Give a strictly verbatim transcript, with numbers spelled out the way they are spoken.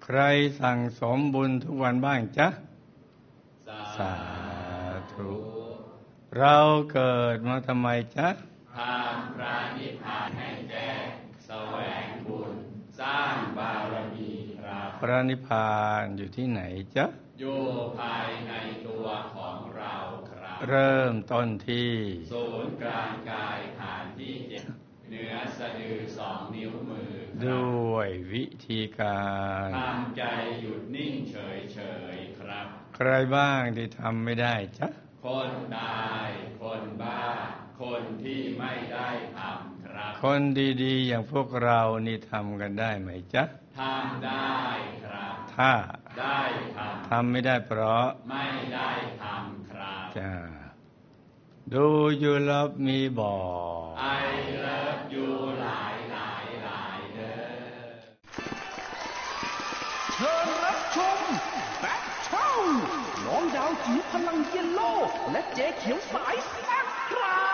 ใครสั่งสมบุญทุกวันบ้างจ๊ะสาธุเราเกิดมาทำไมจ๊ะทางพระนิพพานให้แจ้งแสวงบุญสร้างบารมีครับพระนิพพานอยู่ที่ไหนจ๊ะอยู่ภายในตัวของเราครับเริ่มต้นที่ศูนย์กลางกายฐานที่เจ็ดเหนือสะดือสองนิ้วมือด้วยวิธีการทำใจหยุดนิ่งเฉยเฉยครับใครบ้างที่ทำไม่ได้จ๊ะคนตายคนบ้าคนที่ไม่ได้ทำครับคนดีๆอย่างพวกเรานี่ทำกันได้ไหมจ๊ะทำได้ครับถ้าได้ทำทำไม่ได้เพราะไม่ได้ทำครับจ้าดูยูเลิฟมีบอก I love you หลายหลายหลายเด้อเชิญรับชมแบทเทิลน้องดาวจิ๋วพลังเยลโล่และเจ๊เขียวสายแซ่บ